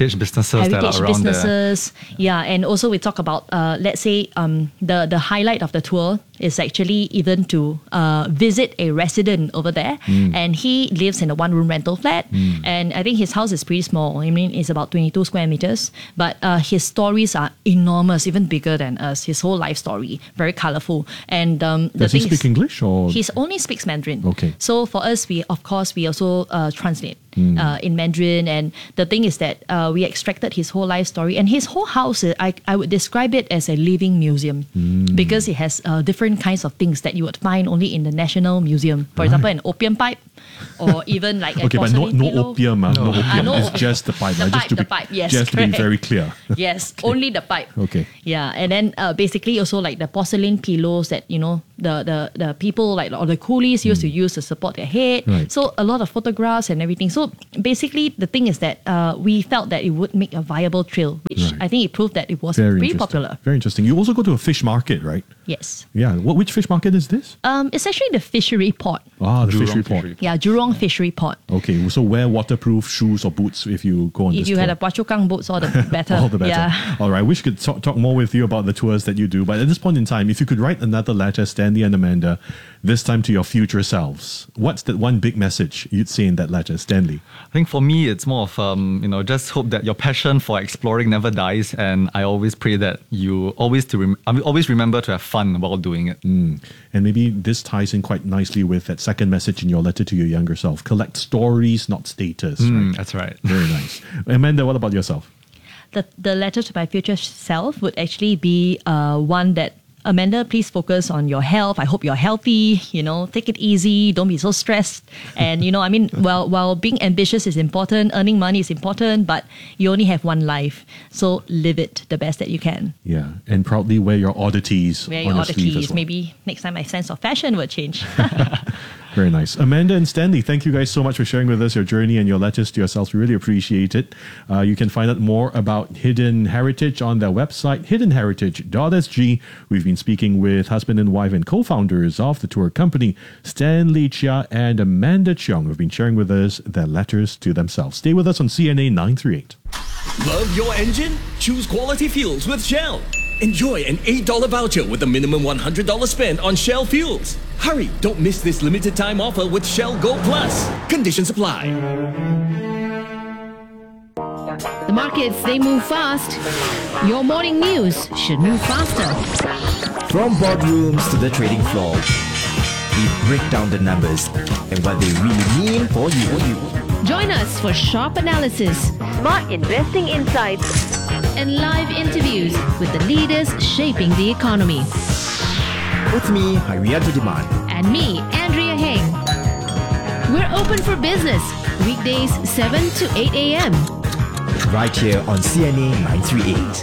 heritage businesses that heritage are around businesses. Yeah, and also we talk about, uh, let's say, um, the, the highlight of the tour is actually even to uh, visit a resident over there. Mm. And he lives in a one-room rental flat. Mm. And I think his house is pretty small. I mean, it's about twenty-two square meters. But uh, his stories are enormous, even bigger than us. His whole life story, very colorful. And um, the Does he thing speak is, English or? he only speaks Mandarin. Okay. So for us, we of course we also uh, translate Mm. uh, in Mandarin. And the thing is that uh, we extracted his whole life story, and his whole house. uh, I I would describe it as a living museum Mm. because it has uh, different kinds of things that you would find only in the National Museum. For Right. example, an opium pipe, or even like a Okay, but no, porcelain no pillow. opium, uh, no. No. opium. Ah, no It's opium. just the pipe, The right? pipe, just to the be, pipe, yes, just to be correct. very clear. Yes, only the pipe. Okay. Yeah, and then uh, basically also like the porcelain pillows that you know the the, the people like or the coolies used to use to support their head. Right. So a lot of photographs and everything. So basically, the thing is that uh, we felt that it would make a viable trail, which Right. I think it proved that it was Very pretty interesting. popular. Very interesting. You also go to a fish market, right? Yes. Yeah. What? Which fish market is this? Um, it's actually the fishery port. Ah, the Jurong fishery port. Fishery Yeah, Jurong Fishery Port. Okay, so wear waterproof shoes or boots if you go on If this you tour. had a Phua Chu Kang boats, all the better. All the better. Yeah. All right. I wish we could talk, talk more with you about the tours that you do. But at this point in time, if you could write another letter, Stanley and Amanda, this time to your future selves, what's that one big message you'd say in that letter, Stanley? I think for me, it's more of, um, you know, just hope that your passion for exploring never dies. And I always pray that you always to rem- I mean, always remember to have fun while doing it. Mm. And maybe this ties in quite nicely with that second message in your letter to your younger self. Collect stories, not status. Mm, Right? that's right. Very nice. Amanda, what about yourself? The, the letter to my future self would actually be uh, one that, Amanda, please focus on your health. I hope you're healthy, you know, take it easy, don't be so stressed. And, you know, I mean, while, while being ambitious is important, earning money is important, but you only have one life. So live it the best that you can. Yeah. And proudly wear your oddities Wear on your your sleeve as oddities. well. Maybe next time my sense of fashion will change. Very nice. Amanda and Stanley, thank you guys so much for sharing with us your journey and your letters to yourselves. We really appreciate it. Uh, you can find out more about Hidden Heritage on their website, hidden heritage dot s g. We've been speaking with husband and wife and co-founders of the tour company, Stanley Chia and Amanda Cheong, who've been sharing with us their letters to themselves. Stay with us on C N A nine thirty-eight. Love your engine? Choose quality fuels with Shell. Enjoy an eight dollars voucher with a minimum one hundred dollars spent on Shell fuels. Hurry, don't miss this limited time offer with Shell Go Plus. Conditions apply. The markets, they move fast. Your morning news should move faster. From boardrooms to the trading floor, we break down the numbers and what they really mean for you. Join us for sharp analysis, smart investing insights, and live interviews with the leaders shaping the economy. With me, Hariato Demand. And me, Andrea Heng. We're open for business, weekdays seven to eight a.m. Right here on C N A nine thirty-eight.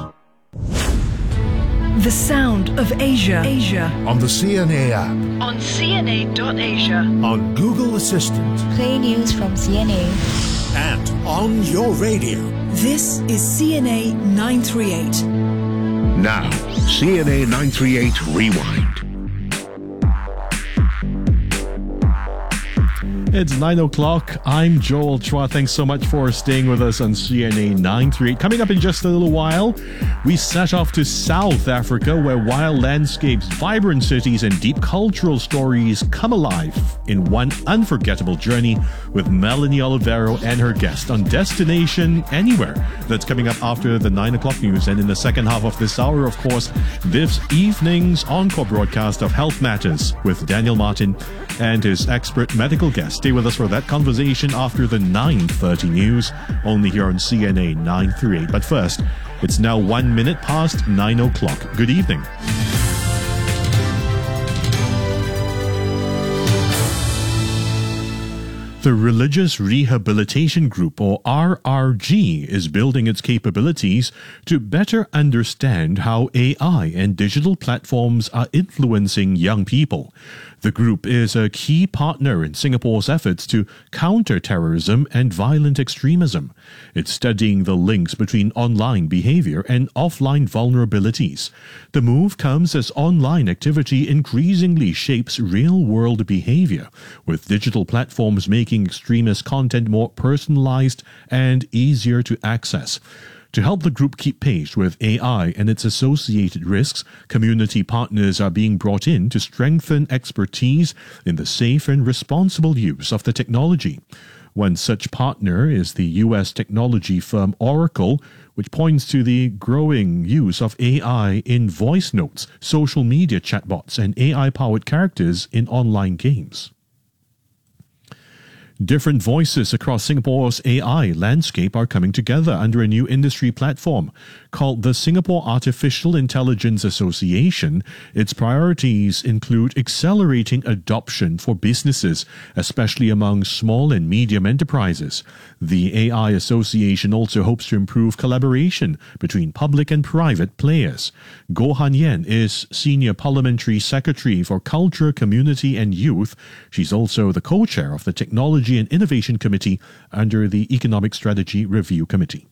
The sound of Asia. Asia. On the C N A app. On C N A dot asia. On Google Assistant. Play news from C N A. And on your radio. This is C N A nine thirty-eight. Now, C N A nine thirty-eight Rewind. It's nine o'clock. I'm Joel Chua. Thanks so much for staying with us on C N A nine thirty-eight. Coming up in just a little while, we set off to South Africa, where wild landscapes, vibrant cities, and deep cultural stories come alive in one unforgettable journey with Melanie Olivero and her guest on Destination Anywhere. That's coming up after the nine o'clock news. And in the second half of this hour, of course, this evening's encore broadcast of Health Matters with Daniel Martin and his expert medical guest. Stay with us for that conversation after the nine thirty news, only here on C N A nine thirty-eight. But first, it's now one minute past nine o'clock. Good evening. The Religious Rehabilitation Group, or R R G, is building its capabilities to better understand how A I and digital platforms are influencing young people. The group is a key partner in Singapore's efforts to counter terrorism and violent extremism. It's studying the links between online behavior and offline vulnerabilities. The move comes as online activity increasingly shapes real-world behavior, with digital platforms making extremist content more personalized and easier to access. To help the group keep pace with A I and its associated risks, community partners are being brought in to strengthen expertise in the safe and responsible use of the technology. One such partner is the U S technology firm Oracle, which points to the growing use of A I in voice notes, social media chatbots, and A I-powered characters in online games. Different voices across Singapore's A I landscape are coming together under a new industry platform called the Singapore Artificial Intelligence Association. Its priorities include accelerating adoption for businesses, especially among small and medium enterprises. The A I Association also hopes to improve collaboration between public and private players. Goh Han Yen is Senior Parliamentary Secretary for Culture, Community and Youth. She's also the co-chair of the Technology and Innovation Committee under the Economic Strategy Review Committee.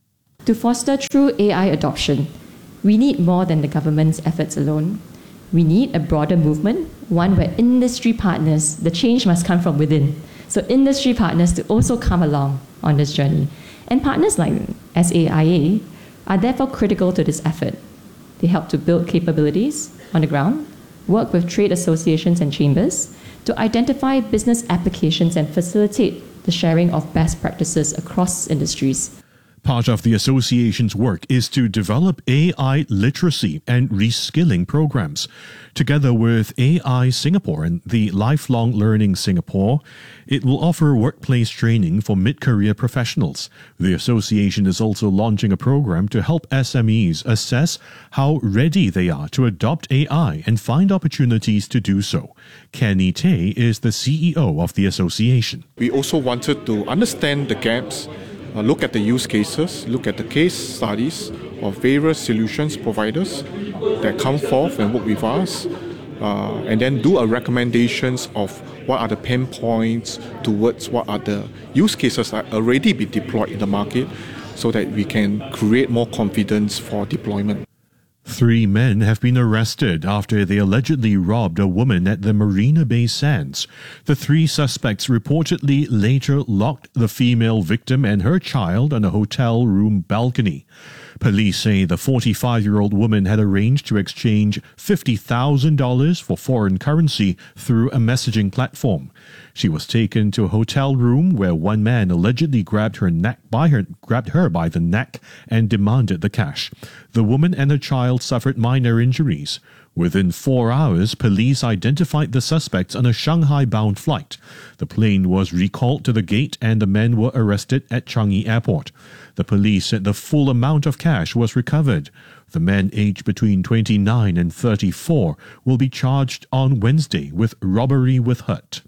To foster true A I adoption, we need more than the government's efforts alone. We need a broader movement, one where industry partners, the change must come from within. So industry partners to also come along on this journey. And partners like S A I A are therefore critical to this effort. They help to build capabilities on the ground, work with trade associations and chambers, to identify business applications and facilitate the sharing of best practices across industries. Part of the association's work is to develop A I literacy and reskilling programs. Together with A I Singapore and the Lifelong Learning Singapore, it will offer workplace training for mid-career professionals. The association is also launching a program to help S M Es assess how ready they are to adopt A I and find opportunities to do so. Kenny Tay is the C E O of the association. We also wanted to understand the gaps, Uh, look at the use cases, look at the case studies of various solutions providers that come forth and work with us, uh, and then do a recommendations of what are the pain points towards what are the use cases that already be deployed in the market so that we can create more confidence for deployment. Three men have been arrested after they allegedly robbed a woman at the Marina Bay Sands. The three suspects reportedly later locked the female victim and her child on a hotel room balcony. Police say the forty-five-year-old woman had arranged to exchange fifty thousand dollars for foreign currency through a messaging platform. She was taken to a hotel room where one man allegedly grabbed her neck by her grabbed her by the neck and demanded the cash. The woman and her child suffered minor injuries. Within four hours, police identified the suspects on a Shanghai-bound flight. The plane was recalled to the gate and the men were arrested at Changi Airport. The police said the full amount of cash was recovered. The men aged between twenty-nine and thirty-four will be charged on Wednesday with robbery with hurt.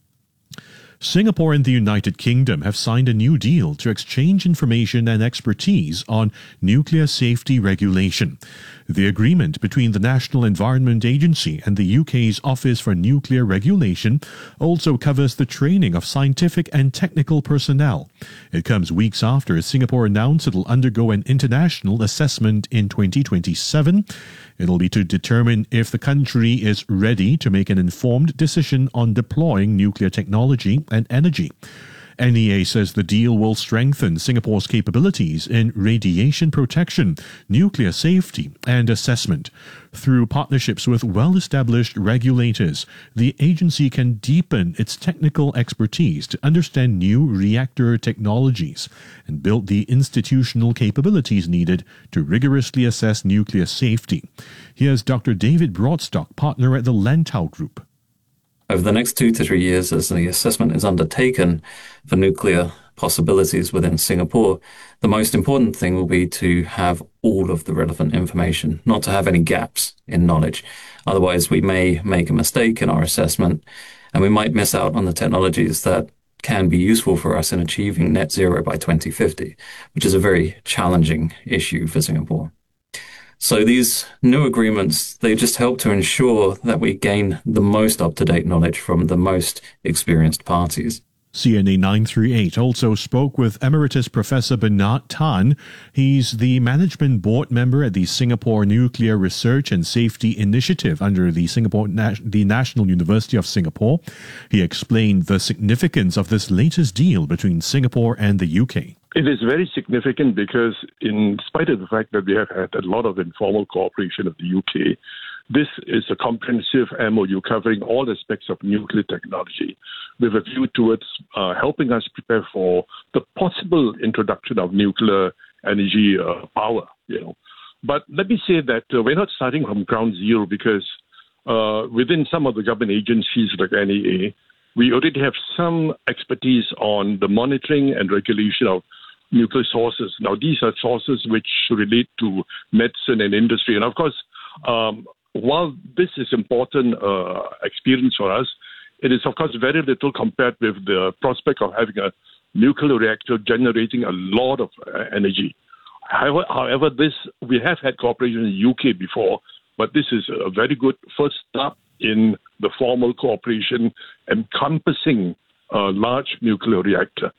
Singapore and the United Kingdom have signed a new deal to exchange information and expertise on nuclear safety regulation. The agreement between the National Environment Agency and the U K's Office for Nuclear Regulation also covers the training of scientific and technical personnel. It comes weeks after Singapore announced it will undergo an international assessment in twenty twenty-seven. It'll be to determine if the country is ready to make an informed decision on deploying nuclear technology and energy. N E A says the deal will strengthen Singapore's capabilities in radiation protection, nuclear safety and assessment. Through partnerships with well-established regulators, the agency can deepen its technical expertise to understand new reactor technologies and build the institutional capabilities needed to rigorously assess nuclear safety. Here's Doctor David Broadstock, partner at the Lantau Group. Over the next two to three years, as the assessment is undertaken for nuclear possibilities within Singapore, the most important thing will be to have all of the relevant information, not to have any gaps in knowledge. Otherwise, we may make a mistake in our assessment and we might miss out on the technologies that can be useful for us in achieving net zero by twenty fifty, which is a very challenging issue for Singapore. So these new agreements, they just help to ensure that we gain the most up-to-date knowledge from the most experienced parties. C N A nine thirty-eight also spoke with Emeritus Professor Bernard Tan. He's the management board member at the Singapore Nuclear Research and Safety Initiative under the Singapore the National University of Singapore. He explained the significance of this latest deal between Singapore and the U K. It is very significant because, in spite of the fact that we have had a lot of informal cooperation with the U K, this is a comprehensive M O U covering all aspects of nuclear technology, with a view towards uh, helping us prepare for the possible introduction of nuclear energy uh, power. You know, but let me say that uh, we're not starting from ground zero, because uh, within some of the government agencies like N E A, we already have some expertise on the monitoring and regulation of nuclear sources. Now, these are sources which relate to medicine and industry, and of course, um, while this is important uh, experience for us, it is, of course, very little compared with the prospect of having a nuclear reactor generating a lot of uh, energy. However, however, this we have had cooperation in the U K before, but this is a very good first step in the formal cooperation encompassing a large nuclear reactor.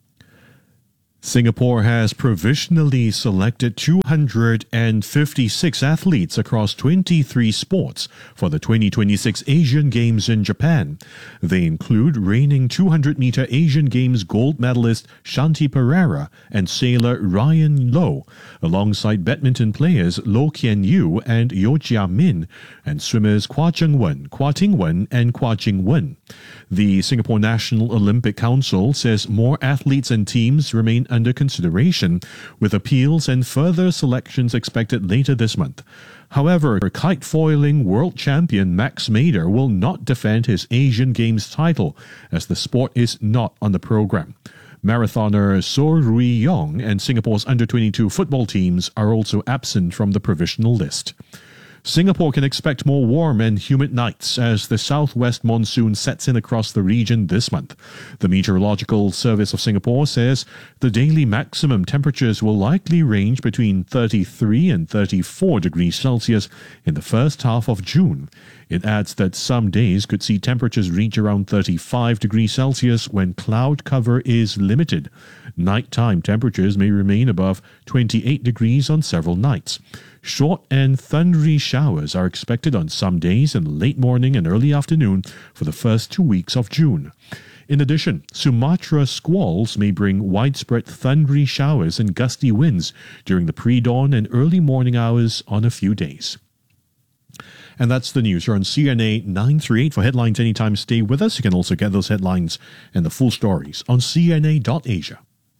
Singapore has provisionally selected two hundred fifty-six athletes across twenty-three sports for the twenty twenty-six Asian Games in Japan. They include reigning two hundred meter Asian Games gold medalist Shanti Pereira and sailor Ryan Lowe, alongside badminton players Loh Kian Yew and Yeo Jia Min, and swimmers Kwa Cheng Wen, Kwa Ting Wen, and Kwa Jing Wen. The Singapore National Olympic Council says more athletes and teams remain under consideration, with appeals and further selections expected later this month. However, kite foiling world champion Max Mader will not defend his Asian Games title, as the sport is not on the program. Marathoner So Rui Yong and Singapore's under twenty-two football teams are also absent from the provisional list. Singapore can expect more warm and humid nights as the southwest monsoon sets in across the region this month. The Meteorological Service of Singapore says the daily maximum temperatures will likely range between thirty-three and thirty-four degrees Celsius in the first half of June. It adds that some days could see temperatures reach around thirty-five degrees Celsius when cloud cover is limited. Nighttime temperatures may remain above twenty-eight degrees on several nights. Short and thundery showers are expected on some days in the late morning and early afternoon for the first two weeks of June. In addition, Sumatra squalls may bring widespread thundery showers and gusty winds during the pre-dawn and early morning hours on a few days. And that's the news. You're on C N A nine thirty-eight. For headlines anytime, stay with us. You can also get those headlines and the full stories on C N A dot Asia.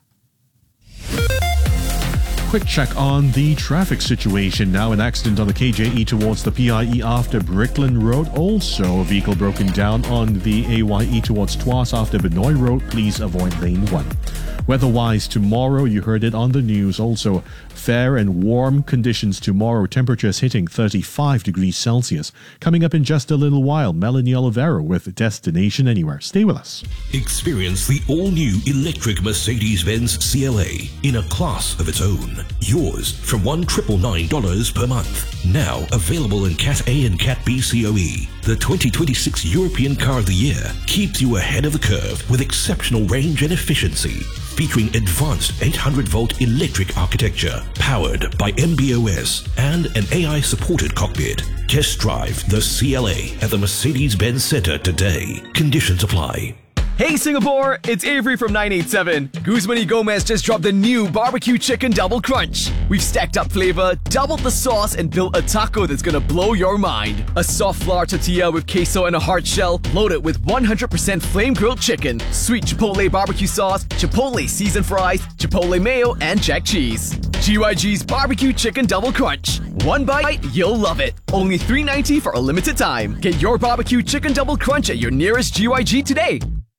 Quick check on the traffic situation now. An accident on the K J E towards the P I E after Brickland Road. Also, a vehicle broken down on the A Y E towards Tuas after Benoi Road. Please avoid lane one. Weather-wise, tomorrow, you heard it on the news, also fair and warm conditions tomorrow. Temperatures hitting thirty-five degrees Celsius. Coming up in just a little while, Melanie Olivero with Destination Anywhere. Stay with us. Experience the all-new electric Mercedes-Benz C L A in a class of its own. Yours from one thousand nine hundred ninety-nine dollars per month. Now available in Cat A and Cat B C O E. The twenty twenty-six European Car of the Year keeps you ahead of the curve with exceptional range and efficiency. Featuring advanced eight hundred volt electric architecture, powered by M B O S and an A I-supported cockpit. Test drive the C L A at the Mercedes-Benz Center today. Conditions apply. Hey Singapore, it's Avery from nine eight seven. Guzman y Gomez just dropped the new barbecue chicken double crunch. We've stacked up flavor, doubled the sauce, and built a taco that's gonna blow your mind. A soft flour tortilla with queso and a hard shell, loaded with one hundred percent flame grilled chicken, sweet chipotle barbecue sauce, chipotle seasoned fries, chipotle mayo, and jack cheese. G Y G's barbecue chicken double crunch. One bite, you'll love it. Only three ninety for a limited time. Get your barbecue chicken double crunch at your nearest G Y G today.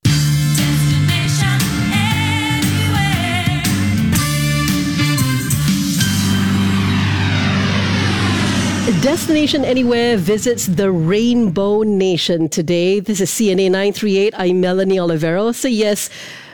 Destination Anywhere visits the Rainbow Nation today. This is C N A nine thirty-eight. I'm Melanie Olivero. So yes,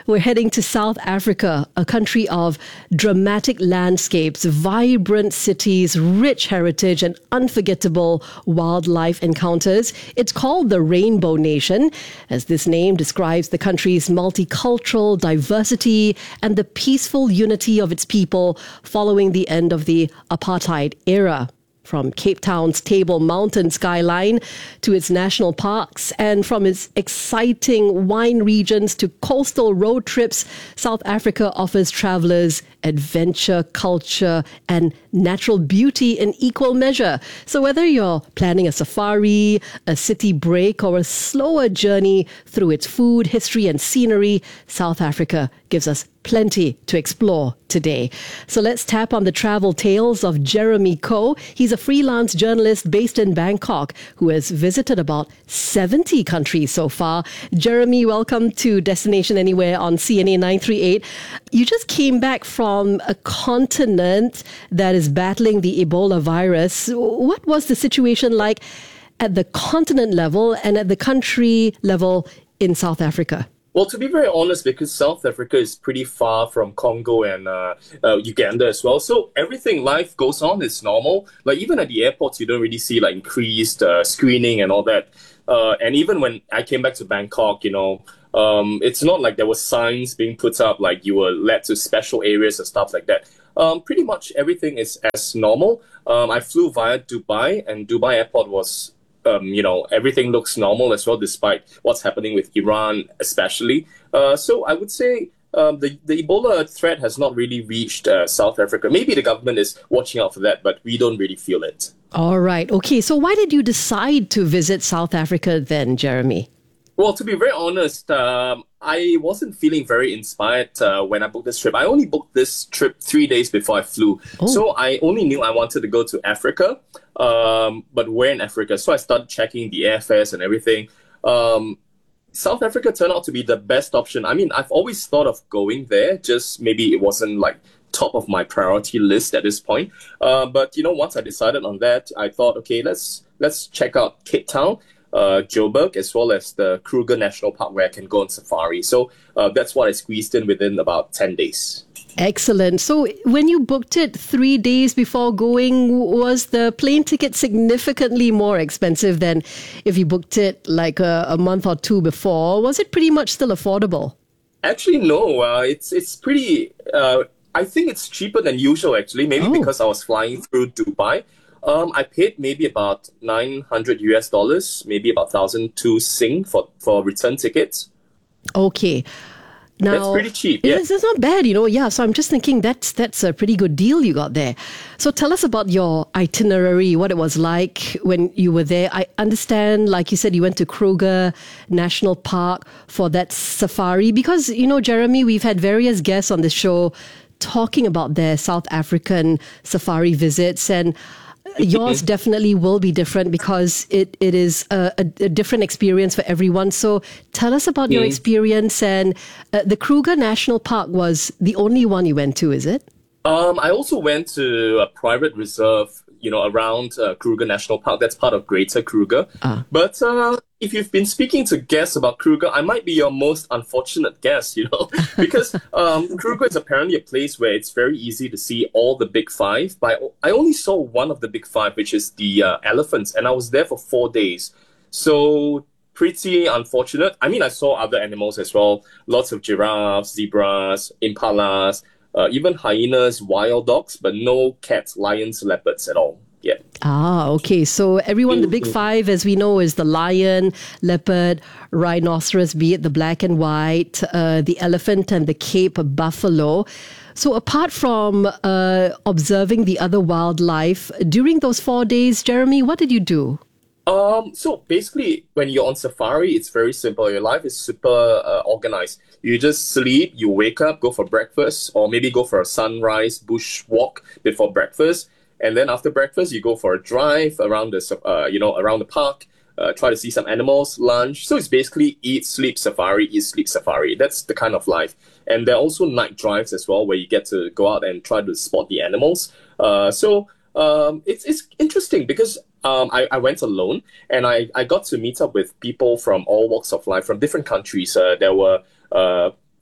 We're heading to South Africa, a country of dramatic landscapes, vibrant cities, rich heritage, and unforgettable wildlife encounters. It's called the Rainbow Nation, as this name describes the country's multicultural diversity and the peaceful unity of its people following the end of the apartheid era. From Cape Town's Table Mountain skyline to its national parks, and from its exciting wine regions to coastal road trips, South Africa offers travelers adventure, culture, and natural beauty in equal measure. So whether you're planning a safari, a city break, or a slower journey through its food, history, and scenery, South Africa gives us plenty to explore today. So let's tap on the travel tales of Jeremy Koh. He's a freelance journalist based in Bangkok who has visited about seventy countries so far. Jeremy, welcome to Destination Anywhere on C N A nine three eight. You just came back from a continent that is battling the Ebola virus. What was the situation like at the continent level and at the country level in South Africa? Well, to be very honest, because South Africa is pretty far from Congo and uh, uh, Uganda as well, so everything, life goes on, it's normal. Like even at the airports, you don't really see like increased uh, screening and all that. Uh, and even when I came back to Bangkok, you know, um, it's not like there was signs being put up like you were led to special areas and stuff like that. Um, pretty much everything is as normal. Um, I flew via Dubai, and Dubai airport was Um, you know, everything looks normal as well, despite what's happening with Iran, especially. Uh, so I would say um, the, the Ebola threat has not really reached uh, South Africa. Maybe the government is watching out for that, but we don't really feel it. All right. Okay. So why did you decide to visit South Africa then, Jeremy? Well, to be very honest, um, I wasn't feeling very inspired uh, when I booked this trip. I only booked this trip three days before I flew. Oh. So I only knew I wanted to go to Africa, um, but where in Africa? So I started checking the airfares and everything. Um, South Africa turned out to be the best option. I mean, I've always thought of going there, just maybe it wasn't like top of my priority list at this point. Uh, but, you know, once I decided on that, I thought, okay, let's let's check out Cape Town, uh, Joburg, as well as the Kruger National Park where I can go on safari. So uh, that's what I squeezed in within about ten days. Excellent. So when you booked it three days before going, was the plane ticket significantly more expensive than if you booked it like a, a month or two before? Was it pretty much still affordable? Actually, no. Uh, it's it's pretty... Uh, I think it's cheaper than usual, actually. Maybe oh. because I was flying through Dubai. Um, I paid maybe about nine hundred U S dollars, maybe about one thousand two Sing for, for return tickets. Okay. Now, that's pretty cheap. Yeah. It's, it's not bad, you know. Yeah, so I'm just thinking that's that's a pretty good deal you got there. So tell us about your itinerary, what it was like when you were there. I understand, like you said, you went to Kruger National Park for that safari because, you know, Jeremy, we've had various guests on the show talking about their South African safari visits, and yours definitely will be different because it, it is a, a, a different experience for everyone. So tell us about mm. your experience. And uh, the Kruger National Park was the only one you went to, is it? Um, I also went to a private reserve, you know, around uh, Kruger National Park. That's part of Greater Kruger. Ah. But uh, if you've been speaking to guests about Kruger, I might be your most unfortunate guest, you know, because um, Kruger is apparently a place where it's very easy to see all the big five. But I only saw one of the big five, which is the uh, elephants, and I was there for four days. So pretty unfortunate. I mean, I saw other animals as well. Lots of giraffes, zebras, impalas, uh, even hyenas, wild dogs, but no cats, lions, leopards at all. Yeah. Ah, okay. So everyone, the big five, as we know, is the lion, leopard, rhinoceros, be it the black and white, uh, the elephant and the Cape buffalo. So apart from uh, observing the other wildlife, during those four days, Jeremy, what did you do? Um, so basically, when you're on safari, it's very simple. Your life is super uh, organized. You just sleep, you wake up, go for breakfast, or maybe go for a sunrise bush walk before breakfast. And then after breakfast, you go for a drive around the, uh, you know, around the park, uh, try to see some animals, lunch. So it's basically eat, sleep, safari, eat, sleep, safari. That's the kind of life. And there are also night drives as well, where you get to go out and try to spot the animals. Uh, so um, it's it's interesting because um, I, I went alone, and I, I got to meet up with people from all walks of life, from different countries. Uh, there were uh,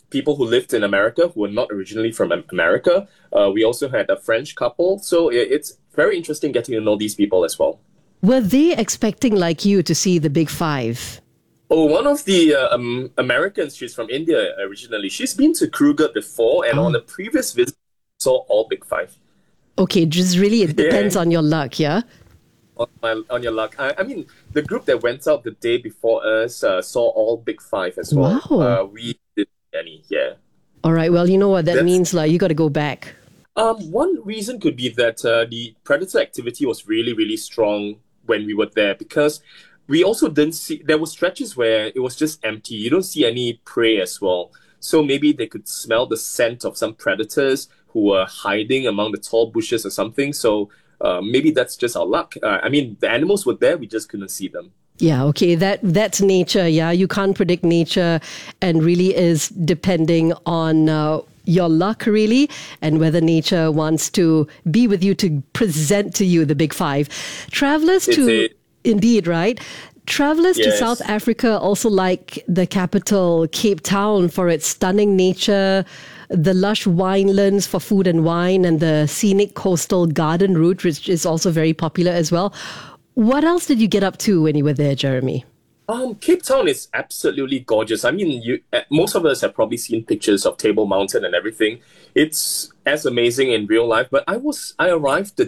people who lived in America who were not originally from America. Uh, we also had a French couple. So it, it's very interesting getting to know these people as well. Were they expecting, like you, to see the Big Five? Oh, one of the uh, um, Americans, she's from India originally. She's been to Kruger before, and oh. on the previous visit, saw all Big Five. Okay, just really, it depends yeah. on your luck, yeah? On, my, on your luck. I, I mean, the group that went out the day before us uh, saw all Big Five as well. Wow. Uh, we didn't any, yeah. All right, well, you know what that That's, means, like, you got to go back. Um, one reason could be that uh, the predator activity was really, really strong when we were there, because we also didn't see, there were stretches where it was just empty. You don't see any prey as well. So maybe they could smell the scent of some predators who were hiding among the tall bushes or something. So uh, maybe that's just our luck. Uh, I mean, the animals were there, we just couldn't see them. Yeah, okay, that that's nature, yeah. You can't predict nature, and really is depending on uh, your luck, really, and whether nature wants to be with you to present to you the Big Five. Travelers It's to... a- Indeed, right? Travelers to Yes. South Africa also like the capital, Cape Town, for its stunning nature, the lush winelands for food and wine, and the scenic coastal garden route, which is also very popular as well. What else did you get up to when you were there, Jeremy? Um, Cape Town is absolutely gorgeous. I mean, you, uh, most of us have probably seen pictures of Table Mountain and everything. It's as amazing in real life, but I was I arrived the